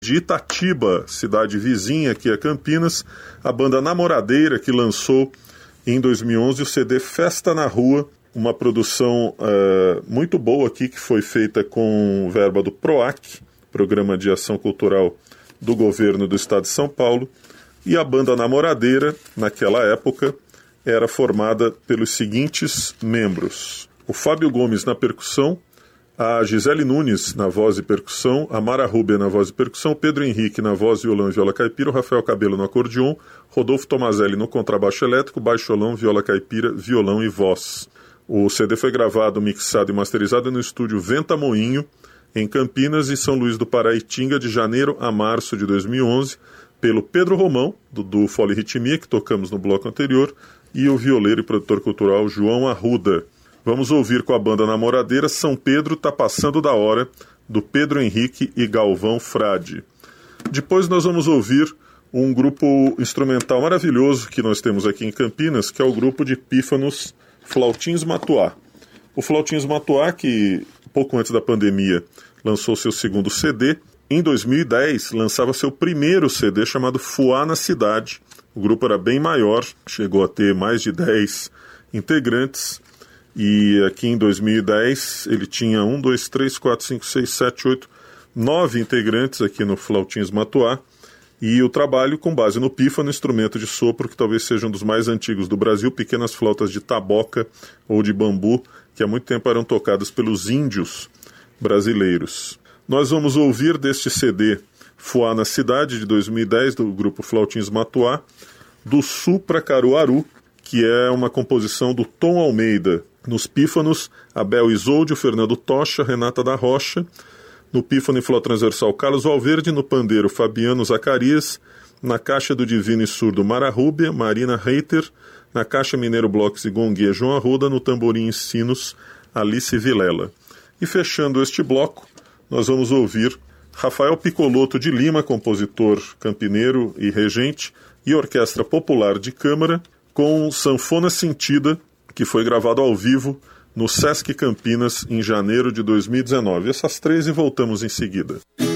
de Itatiba, cidade vizinha aqui a Campinas, a banda Namoradeira, que lançou em 2011 o CD Festa na Rua, uma produção muito boa aqui, que foi feita com verba do PROAC, Programa de Ação Cultural do Governo do Estado de São Paulo, e a banda Namoradeira, naquela época, era formada pelos seguintes membros: o Fábio Gomes na percussão, a Gisele Nunes na voz e percussão, a Mara Rúbia na voz e percussão, Pedro Henrique na voz, violão e viola caipira, o Rafael Cabelo no acordeon, Rodolfo Tomazelli no contrabaixo elétrico, baixolão, viola caipira, violão e voz. O CD foi gravado, mixado e masterizado no estúdio Venta Moinho, em Campinas e São Luís do Paraitinga, de janeiro a março de 2011, pelo Pedro Romão, do Folirritmia, que tocamos no bloco anterior, e o violeiro e produtor cultural João Arruda. Vamos ouvir com a banda Namoradeira São Pedro Tá Passando da Hora, do Pedro Henrique e Galvão Frade. Depois nós vamos ouvir um grupo instrumental maravilhoso que nós temos aqui em Campinas, que é o grupo de pífanos Flautins Matuá. O Flautins Matuá, que pouco antes da pandemia lançou seu segundo CD, em 2010 lançava seu primeiro CD chamado Fuá na Cidade. O grupo era bem maior, chegou a ter mais de 10 integrantes, e aqui em 2010 ele tinha 9 integrantes aqui no Flautins Matuá, e o trabalho com base no pífano, instrumento de sopro que talvez seja um dos mais antigos do Brasil, pequenas flautas de taboca ou de bambu, que há muito tempo eram tocadas pelos índios brasileiros. Nós vamos ouvir deste CD Fuá na Cidade, de 2010, do grupo Flautins Matuá, do Sul para Caruaru, que é uma composição do Tom Almeida. Nos pífanos, Abel Isolde, Fernando Tocha, Renata da Rocha. No pífano e flauta transversal, Carlos Valverde. No pandeiro, Fabiano Zacarias. Na caixa do divino e surdo, Mara Rúbia, Marina Reiter. Na caixa mineiro, blocos e gonguia, João Arruda. No tamborim e sinos, Alice Vilela. E fechando este bloco, nós vamos ouvir Rafael Piccolotto de Lima, compositor campineiro e regente, e Orquestra Popular de Câmara, com Sanfona Sentida, que foi gravado ao vivo no Sesc Campinas em janeiro de 2019. Essas três e voltamos em seguida.